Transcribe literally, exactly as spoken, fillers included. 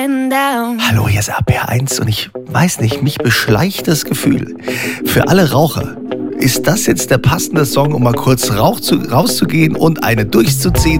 Hallo, hier ist A P eins und ich weiß nicht, mich beschleicht das Gefühl. Für alle Raucher, ist das jetzt der passende Song, um mal kurz Rauch zu, rauszugehen und eine durchzuziehen?